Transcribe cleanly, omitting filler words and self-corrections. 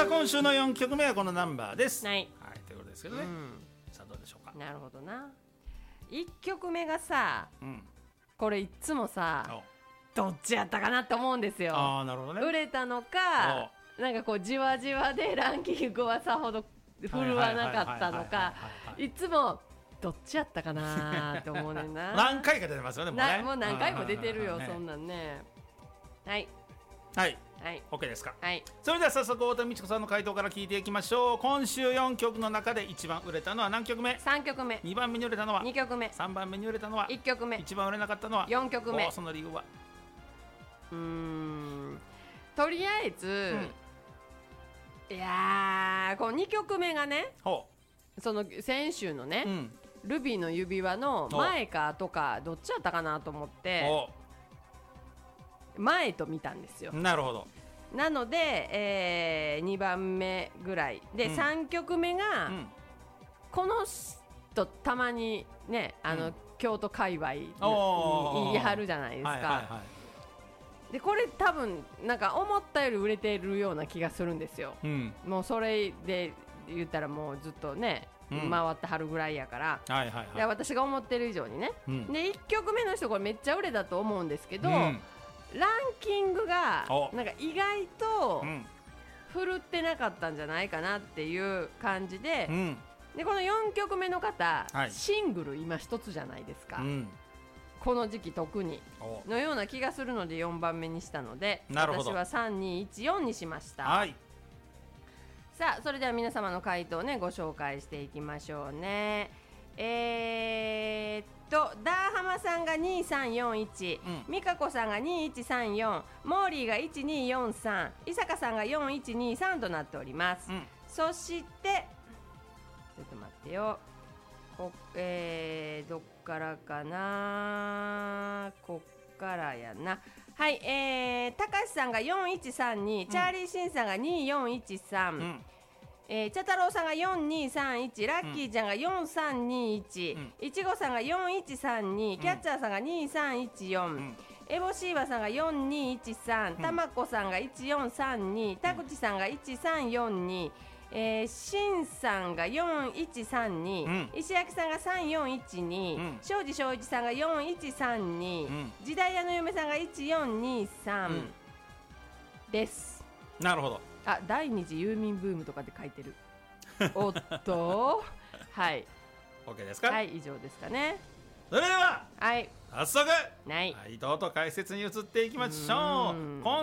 さあ今週の4曲目はこのナンバーです。 はい、 はい、ということですけどね、さあどうでしょうか。 なるほどな。1曲目がさ、 うん、 これいつもさどっちやったかなって思うんですよ。 あ、なるほどね。 売れたのかなんかこうじわじわでランキングはさほど振るわなかったのか、いつもどっちやったかなって思うねんな何回か出てますよね、もうね。 もう何回も出てるよ、そんなんね。はいはい、 はい、 OK ですか。 はい、 それでは早速太田美智子さんの回答から聞いていきましょう。今週4曲の中で一番売れたのは何曲目？ 3曲目。 2番目に売れたのは 2曲目。 3番目に売れたのは 1曲目。 一番売れなかったのは 4曲目。 その理由は？ とりあえず、いやーこの2曲目がね、その先週のね、ルビーの指輪の前か後かどっちやったかなと思って前と見たんですよ。 なるほど。 なので、2番目ぐらいで、3曲目が、この人たまにね京都界隈に言い張るじゃないですか。でこれ多分なんか思ったより売れてるような気がするんですよ、もうそれで言ったらもうずっとね、回ってはるぐらいやから、私が思ってる以上にね、で1曲目の人これめっちゃ売れたと思うんですけど、ランキングがなんか意外と振るってなかったんじゃないかなっていう感じで、でこの4曲目の方、シングル今一つじゃないですか、この時期特にのような気がするので4番目にしたので、私は3214にしました。はい、さあそれでは皆様の回答をねご紹介していきましょうね。ダーハマさんが2341、美香子さんが2134、モーリーが1243、伊坂さんが4123となっております、そしてちょっと待ってよ、どっからかな、こっからやな。はい、たかしさんが4132、チャーリーシンさんが2413、茶太郎さんが4231、ラッキーちゃんが4321、いちごさんが4132、キャッチャーさんが2314、エボシーバさんが4213、たまこさんが1432、田口さんが1342、しんさんが4132、石焼さんが3412、庄司正一さんが4132、時代屋の嫁さんが1423です。 なるほど。 あ、第二次ユーミンブームとかで書いてる。おっとはい OK ですか。 はい、以上ですかね。 それでは、 はい、 早速回答と解説に移っていきましょう。